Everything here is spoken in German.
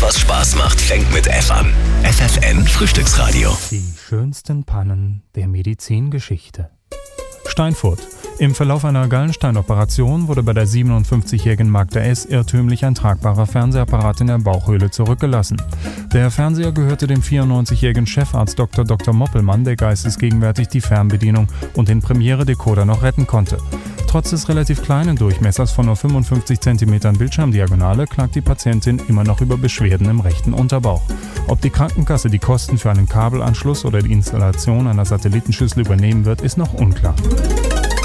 was Spaß macht, fängt mit F an. FFN Frühstücksradio. Die schönsten Pannen der Medizingeschichte. Steinfurt. Im Verlauf einer Gallensteinoperation wurde bei der 57-jährigen Magda S. irrtümlich ein tragbarer Fernsehapparat in der Bauchhöhle zurückgelassen. Der Fernseher gehörte dem 94-jährigen Chefarzt Dr. Moppelmann, der geistesgegenwärtig die Fernbedienung und den Premiere-Decoder noch retten konnte. Trotz des relativ kleinen Durchmessers von nur 55 cm Bildschirmdiagonale klagt die Patientin immer noch über Beschwerden im rechten Unterbauch. Ob die Krankenkasse die Kosten für einen Kabelanschluss oder die Installation einer Satellitenschüssel übernehmen wird, ist noch unklar.